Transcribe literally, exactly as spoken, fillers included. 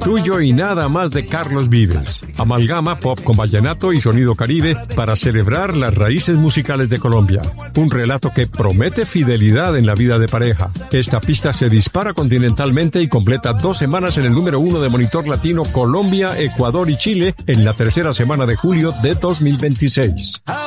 tuyo y nada más de Carlos Vives. Amalgama pop con vallenato y sonido caribe para celebrar las raíces musicales de Colombia. Un relato que promete fidelidad en la vida de pareja. Esta pista se dispara continentalmente y completa dos semanas en el número uno de Monitor Latino Colombia, Ecuador y Chile en la tercera semana de julio de dos mil veintiséis.